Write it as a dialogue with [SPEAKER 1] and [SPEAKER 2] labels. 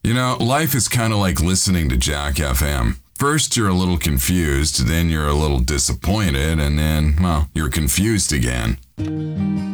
[SPEAKER 1] You know, life is kind of like listening to Jack FM. First, you're a little confused, then you're a little disappointed, and then, well, you're confused again.